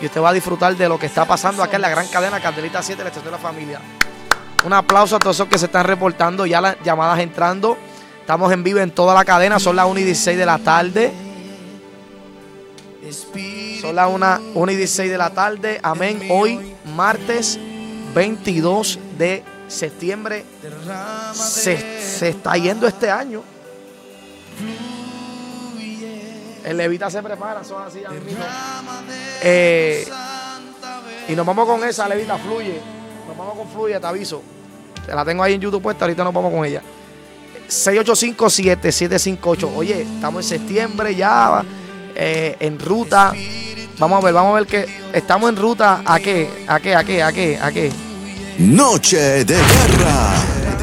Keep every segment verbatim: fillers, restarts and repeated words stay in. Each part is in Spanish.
y usted va a disfrutar de lo que está pasando acá en la gran cadena Candelita siete, la estación de la familia. Un aplauso a todos esos que se están reportando, ya las llamadas entrando. Estamos en vivo en toda la cadena, son las una y dieciséis de la tarde. Son las una y dieciséis de la tarde, amén. Hoy, martes veintidós de septiembre, se, se está yendo este año. El levita se prepara, son así, eh, y nos vamos con esa, levita, fluye. Nos vamos con fluye, te aviso. Te la tengo ahí en YouTube puesta, ahorita nos vamos con ella. seis ocho cinco, siete siete cinco ocho. Oye, estamos en septiembre ya, eh, en ruta. Vamos a ver, vamos a ver que estamos en ruta. ¿A qué? ¿A qué? ¿A qué? ¿A qué? ¿A qué? Noche de guerra.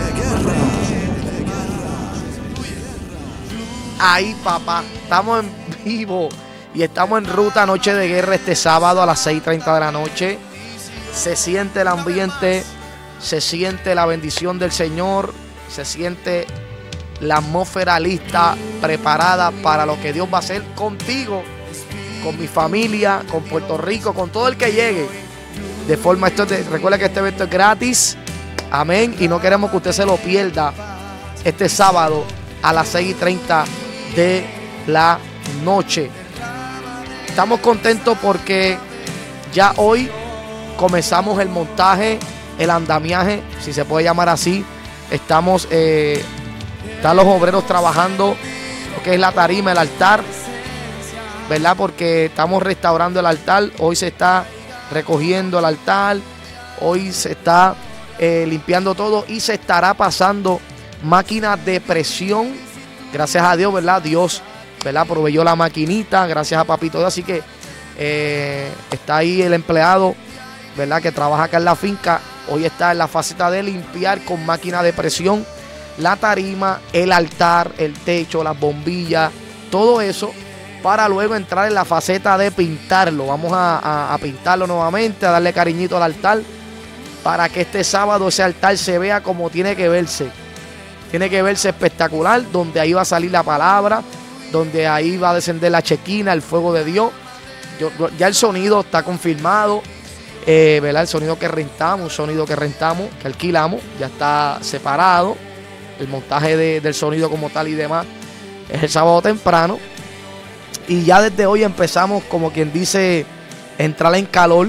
Ahí, papá, estamos en vivo y estamos en ruta Noche de Guerra este sábado a las seis y treinta de la noche. Se siente el ambiente, se siente la bendición del Señor, se siente la atmósfera lista, preparada para lo que Dios va a hacer contigo, con mi familia, con Puerto Rico, con todo el que llegue. De forma, esto de, recuerda que este evento es gratis, amén, y no queremos que usted se lo pierda este sábado a las seis y treinta de la noche. Estamos contentos porque ya hoy comenzamos el montaje, el andamiaje, si se puede llamar así. Estamos, eh, están los obreros trabajando lo que es la tarima, el altar, ¿verdad? Porque estamos restaurando el altar. Hoy se está recogiendo el altar, hoy se está eh, limpiando todo y se estará pasando máquinas de presión. Gracias a Dios, ¿verdad? Dios, ¿verdad? Proveyó la maquinita, gracias a Papito Dios. Así que eh, está ahí el empleado, ¿verdad? Que trabaja acá en la finca. Hoy está en la faceta de limpiar con máquina de presión la tarima, el altar, el techo, las bombillas, todo eso, para luego entrar en la faceta de pintarlo. Vamos a, a, a pintarlo nuevamente, a darle cariñito al altar, para que este sábado ese altar se vea como tiene que verse. Tiene que verse espectacular, donde ahí va a salir la palabra, donde ahí va a descender la chequina, el fuego de Dios. Yo, ya el sonido está confirmado, eh, ¿verdad? El sonido que rentamos, un sonido que rentamos, que alquilamos, ya está separado. El montaje de, del sonido como tal y demás es el sábado temprano. Y ya desde hoy empezamos, como quien dice, entrar en calor,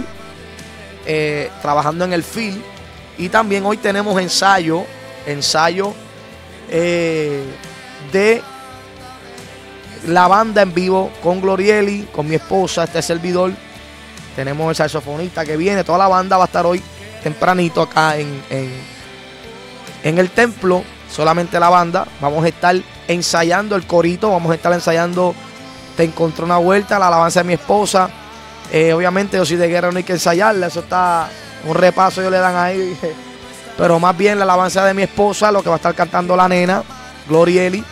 eh, trabajando en el field. Y también hoy tenemos ensayo, ensayo eh, de la banda en vivo con Glorieli, con mi esposa, este servidor. Tenemos el saxofonista que viene, toda la banda va a estar hoy tempranito acá en, en, en el templo. Solamente la banda, vamos a estar ensayando el corito, vamos a estar ensayando Te encontré una vuelta, la alabanza de mi esposa. Eh, obviamente yo soy de guerra, no hay que ensayarla, eso está un repaso, ellos le dan ahí. Pero más bien la alabanza de mi esposa, lo que va a estar cantando la nena, Glorieli.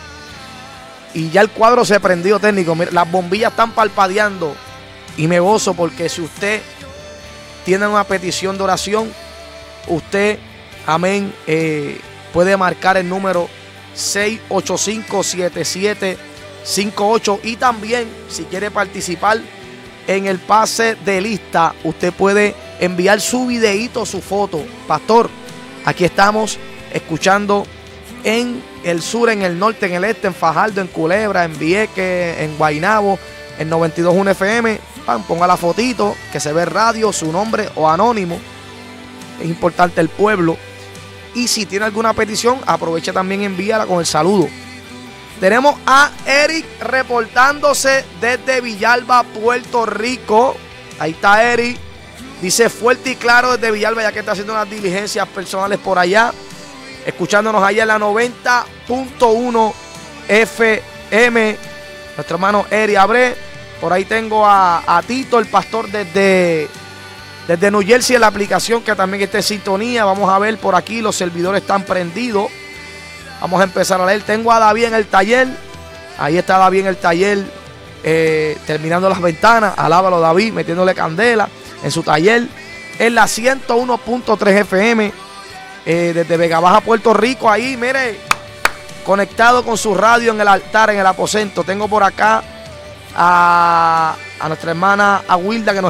Y ya el cuadro se prendió, técnico. Mira, las bombillas están parpadeando. Y me gozo porque si usted tiene una petición de oración, usted, amén, eh, puede marcar el número seis ocho cinco, siete siete cinco ocho. Y también, si quiere participar en el pase de lista, usted puede enviar su videíto, su foto. Pastor, aquí estamos escuchando en el sur, en el norte, en el este, en Fajardo, en Culebra, en Vieques, en Guaynabo, en noventa y dos punto uno F M. Pan, ponga la fotito, que se ve radio, su nombre o anónimo. Es importante el pueblo. Y si tiene alguna petición, aproveche también, envíala con el saludo. Tenemos a Eric reportándose desde Villalba, Puerto Rico. Ahí está Eric. Dice fuerte y claro desde Villalba, ya que está haciendo unas diligencias personales por allá. Escuchándonos allá en la noventa punto uno F M. Nuestro hermano Eric Abré. Por ahí tengo a, a Tito, el pastor desde, desde New Jersey, en la aplicación, que también está en sintonía. Vamos a ver por aquí, los servidores están prendidos. Vamos a empezar a leer. Tengo a David en el taller. Ahí está David en el taller, eh, terminando las ventanas. Alábalo, David, metiéndole candela en su taller. En la ciento uno punto tres F M, eh, desde Vega Baja, Puerto Rico. Ahí, mire, conectado con su radio en el altar, en el aposento. Tengo por acá a, a nuestra hermana Aguilda, que nos